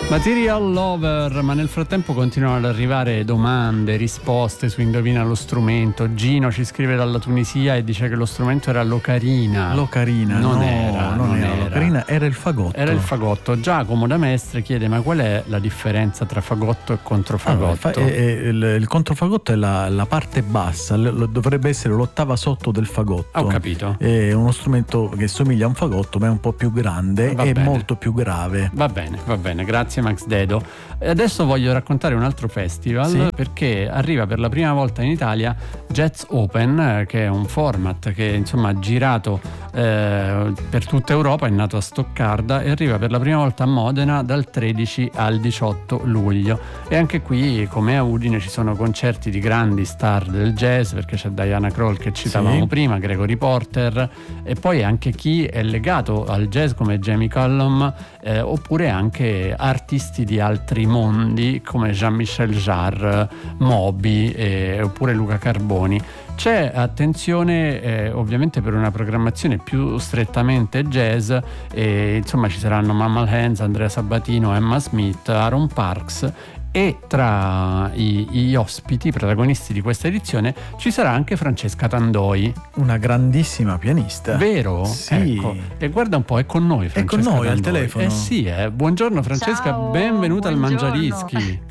Material Lover, ma nel frattempo continuano ad arrivare domande, risposte su Indovina lo strumento. Gino ci scrive dalla Tunisia e dice che lo strumento era l'ocarina. L'ocarina, non era l'ocarina, era il fagotto. Era il fagotto. Giacomo da Mestre chiede: ma qual è la differenza tra fagotto e controfagotto? Il controfagotto è la parte bassa, dovrebbe essere l'ottava sotto del fagotto. Ho capito. È uno strumento che somiglia a un fagotto, ma è un po' più grande e molto più grave. Va bene, grazie Max Dedo. Adesso voglio raccontare un altro festival, perché arriva per la prima volta in Italia Jazz Open, che è un format che insomma ha girato per tutta Europa, è nato a Stoccarda e arriva per la prima volta a Modena dal 13 al 18 luglio. E anche qui, come a Udine, ci sono concerti di grandi star del jazz, perché c'è Diana Krall che citavamo prima, Gregory Porter, e poi anche chi è legato al jazz come Jamie Cullum, oppure anche artisti di altri mondi come Jean-Michel Jarre, Moby, oppure Luca Carboni. C'è attenzione ovviamente per una programmazione più strettamente jazz, insomma ci saranno Mammal Hands, Andrea Sabatino, Emma Smith, Aaron Parks, e tra gli ospiti, i protagonisti di questa edizione, ci sarà anche Francesca Tandoi, una grandissima pianista. Vero? Sì. Ecco. E guarda un po', è con noi Francesca. È con noi Tandoi al telefono. Sì, buongiorno Francesca. Ciao, benvenuta buongiorno. al Mangiarischi.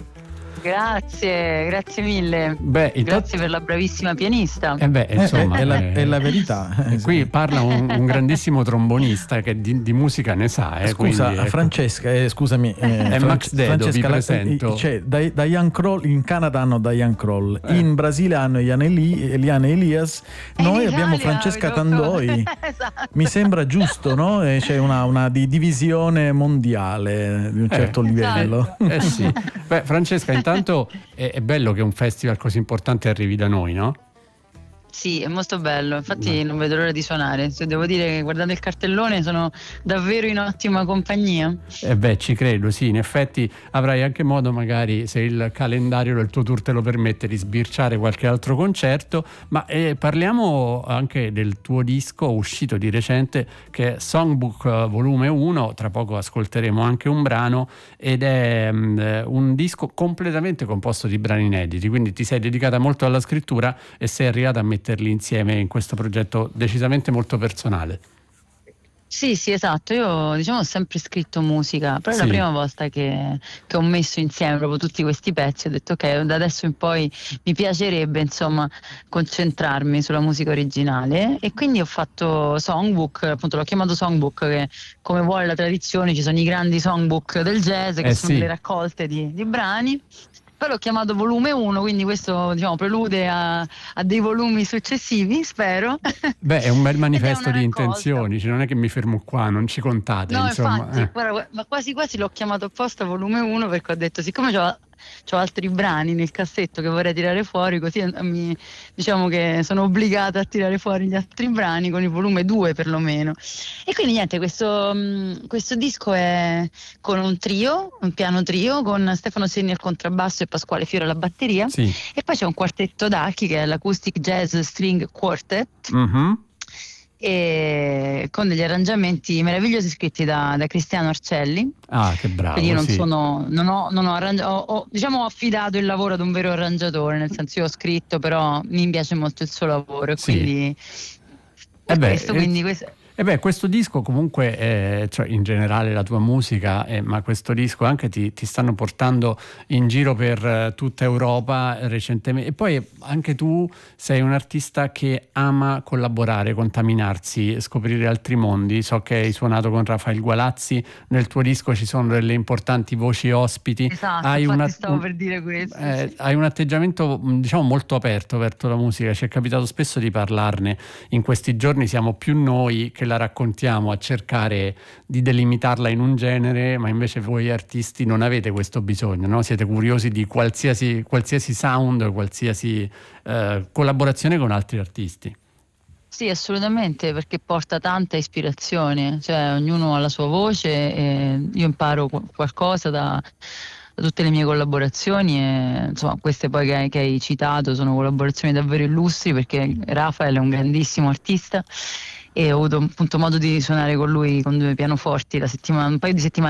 Grazie mille. Grazie per la bravissima pianista. Insomma, è la verità. Qui parla un grandissimo trombonista che di musica ne sa. Scusa, quindi, ecco. Francesca, scusami. Max Dedo, vi presento. Diane Krall, in Canada hanno Diane Krall, in Brasile hanno Eliane Elias, noi abbiamo Francesca Tandoi. Esatto. Mi sembra giusto, no? C'è una divisione mondiale di un certo livello. Sì. Francesca, intanto è bello che un festival così importante arrivi da noi, no? Sì, è molto bello, infatti non vedo l'ora di suonare. Devo dire che guardando il cartellone sono davvero in ottima compagnia. Ci credo, sì, in effetti avrai anche modo, magari, se il calendario del tuo tour te lo permette, di sbirciare qualche altro concerto. Ma parliamo anche del tuo disco uscito di recente, che è Songbook volume 1, tra poco ascolteremo anche un brano, ed è un disco completamente composto di brani inediti, quindi ti sei dedicata molto alla scrittura e sei arrivata a metterli insieme in questo progetto decisamente molto personale. Sì, esatto. Io ho sempre scritto musica, però è la prima volta che ho messo insieme proprio tutti questi pezzi. Ho detto ok, da adesso in poi mi piacerebbe concentrarmi sulla musica originale, e quindi ho fatto Songbook, appunto l'ho chiamato Songbook, che come vuole la tradizione ci sono i grandi songbook del jazz, che sono delle raccolte di brani. Poi l'ho chiamato volume 1, quindi questo prelude a dei volumi successivi, spero. È un bel manifesto di intenzioni, non è che mi fermo qua, non ci contate. No, insomma. Infatti, guarda, ma quasi l'ho chiamato apposta volume 1, perché ho detto, siccome c'ho altri brani nel cassetto che vorrei tirare fuori, così che sono obbligata a tirare fuori gli altri brani con il volume 2 perlomeno. E quindi niente, questo disco è con un piano trio, con Stefano Senni al contrabbasso e Pasquale Fiore alla batteria, e poi c'è un quartetto d'archi che è l'Acoustic Jazz String Quartet. Mm-hmm. E con degli arrangiamenti meravigliosi scritti da Cristiano Arcelli. Ah, che bravo. Quindi io non ho arrangiato, ho affidato il lavoro ad un vero arrangiatore, nel senso io ho scritto, però mi piace molto il suo lavoro, e quindi questo disco comunque, in generale la tua musica, ma questo disco anche ti stanno portando in giro per tutta Europa recentemente, e poi anche tu sei un artista che ama collaborare, contaminarsi, scoprire altri mondi. So che hai suonato con Rafael Gualazzi, nel tuo disco ci sono delle importanti voci ospiti. Esatto, stavo per dire questo. Hai un atteggiamento molto aperto verso la musica, ci è capitato spesso di parlarne. In questi giorni siamo più noi che la raccontiamo a cercare di delimitarla in un genere, ma invece voi artisti non avete questo bisogno, no? Siete curiosi di qualsiasi sound, qualsiasi collaborazione con altri artisti. Sì, assolutamente, perché porta tanta ispirazione, ognuno ha la sua voce, e io imparo qualcosa da tutte le mie collaborazioni, e queste poi che hai citato sono collaborazioni davvero illustri, perché Rafael è un grandissimo artista e ho avuto appunto modo di suonare con lui con 2 pianoforti un paio di settimane fa,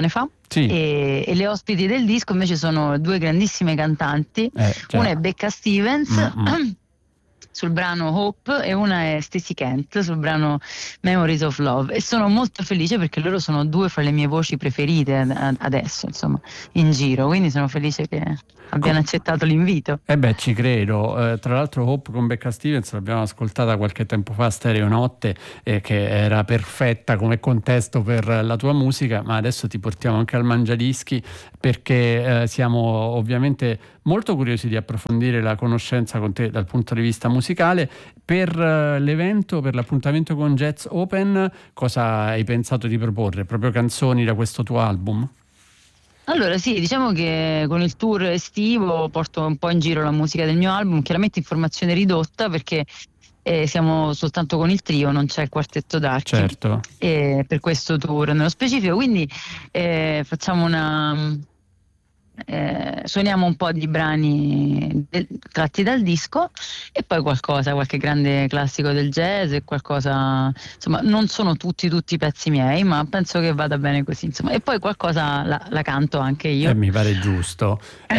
Sì. E le ospiti del disco invece sono due grandissime cantanti, una è Becca Stevens sul brano Hope e una è Stacey Kent sul brano Memories of Love, e sono molto felice perché loro sono due fra le mie voci preferite adesso, insomma, in giro, quindi sono felice che abbiano accettato l'invito. Ci credo. Tra l'altro Hope con Becca Stevens l'abbiamo ascoltata qualche tempo fa a Stereo Notte, che era perfetta come contesto per la tua musica, ma adesso ti portiamo anche al Mangiadischi perché siamo ovviamente molto curiosi di approfondire la conoscenza con te dal punto di vista musicale. Per l'evento, per l'appuntamento con Jazz Open, cosa hai pensato di proporre? Proprio canzoni da questo tuo album? Allora sì, diciamo che con il tour estivo porto un po' in giro la musica del mio album, chiaramente in formazione ridotta perché siamo soltanto con il trio, non c'è il quartetto d'archi. Certo. Per questo tour nello specifico, quindi facciamo suoniamo un po' di brani tratti dal disco e poi qualche grande classico del jazz e qualcosa, insomma non sono tutti pezzi miei, ma penso che vada bene così, insomma, e poi qualcosa la canto anche io. Mi pare giusto.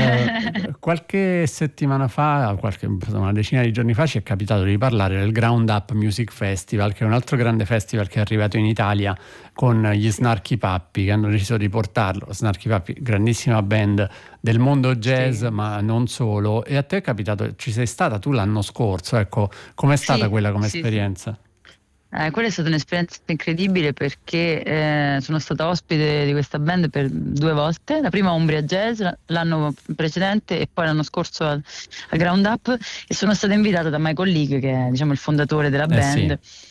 Qualche settimana fa, una decina di giorni fa, ci è capitato di parlare del Ground Up Music Festival, che è un altro grande festival che è arrivato in Italia con gli Snarky Puppy, che hanno deciso di portarlo. Snarky Puppy, grandissima band del mondo jazz, sì, ma non solo. E a te è capitato, ci sei stata tu l'anno scorso, ecco, com'è stata quella come esperienza? Quella è stata un'esperienza incredibile perché sono stata ospite di questa band per 2 volte, la prima a Umbria Jazz l'anno precedente e poi l'anno scorso al Ground Up, e sono stata invitata da Michael League, che è, diciamo, il fondatore della band. Sì.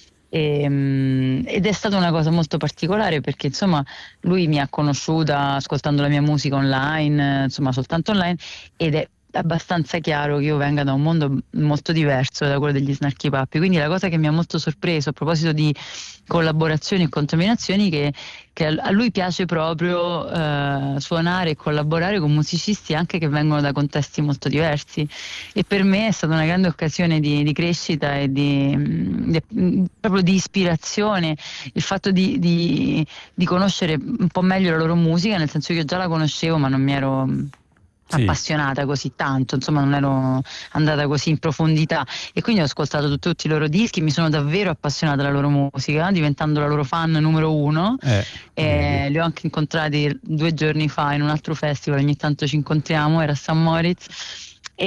Ed è stata una cosa molto particolare perché insomma lui mi ha conosciuta ascoltando la mia musica online, insomma soltanto online, ed è abbastanza chiaro che io venga da un mondo molto diverso da quello degli Snarky Puppy, quindi la cosa che mi ha molto sorpreso a proposito di collaborazioni e contaminazioni che a lui piace proprio suonare e collaborare con musicisti anche che vengono da contesti molto diversi, e per me è stata una grande occasione di crescita e proprio di ispirazione il fatto di conoscere un po' meglio la loro musica, nel senso che io già la conoscevo ma non mi ero appassionata così tanto, insomma non ero andata così in profondità, e quindi ho ascoltato tutti i loro dischi, mi sono davvero appassionata alla loro musica, diventando la loro fan numero 1. Li ho anche incontrati 2 giorni fa in un altro festival, ogni tanto ci incontriamo, era a St. Moritz.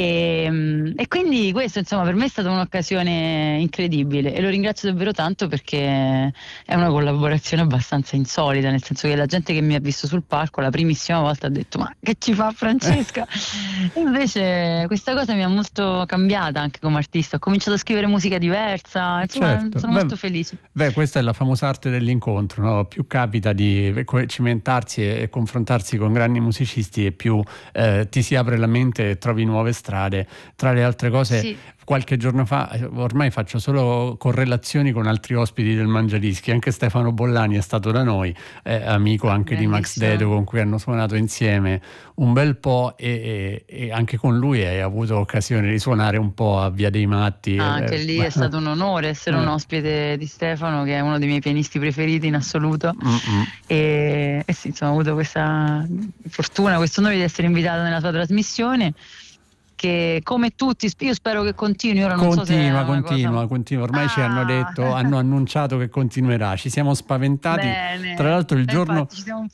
E quindi questo, insomma, per me è stata un'occasione incredibile e lo ringrazio davvero tanto perché è una collaborazione abbastanza insolita, nel senso che la gente che mi ha visto sul palco la primissima volta ha detto: ma che ci fa Francesca? E invece questa cosa mi ha molto cambiata anche come artista, ho cominciato a scrivere musica diversa, insomma, certo. Sono molto felice. Questa è la famosa arte dell'incontro, no? Più capita di cimentarsi e confrontarsi con grandi musicisti e più ti si apre la mente e trovi nuove strade. Tra le altre cose, sì, qualche giorno fa, ormai faccio solo correlazioni con altri ospiti del Mangiadischi, anche Stefano Bollani è stato da noi, amico anche di Max Dedo, con cui hanno suonato insieme un bel po', e anche con lui hai avuto occasione di suonare un po' a Via dei Matti. Anche lì è stato un onore essere un ospite di Stefano, che è uno dei miei pianisti preferiti in assoluto. E sì, insomma, ho avuto questa fortuna, questo onore di essere invitata nella sua trasmissione, che come tutti io spero che continui. Ora non continua, ormai ci hanno detto, hanno annunciato che continuerà, ci siamo spaventati. Bene. Tra l'altro il giorno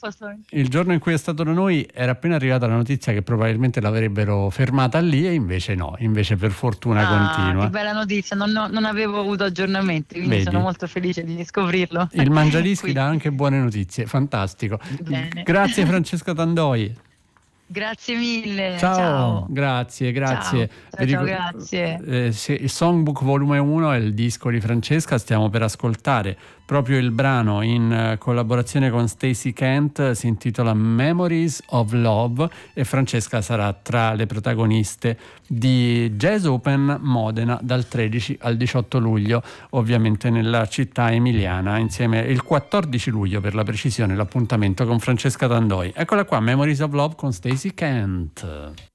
in cui è stato da noi era appena arrivata la notizia che probabilmente l'avrebbero fermata lì, e invece no, invece per fortuna continua. Che bella notizia, non avevo avuto aggiornamenti, quindi vedi, sono molto felice di scoprirlo. Il Mangiadischi dà anche buone notizie, fantastico. Bene. Grazie Francesca Tandoi. Grazie mille. Ciao. Grazie. Ciao, grazie. Il Songbook volume 1 è il disco di Francesca, stiamo per ascoltare proprio il brano in collaborazione con Stacey Kent, si intitola Memories of Love, e Francesca sarà tra le protagoniste di Jazz Open Modena dal 13 al 18 luglio, ovviamente nella città emiliana, insieme il 14 luglio per la precisione, l'appuntamento con Francesca Tandoi. Eccola qua, Memories of Love con Stacey Kent.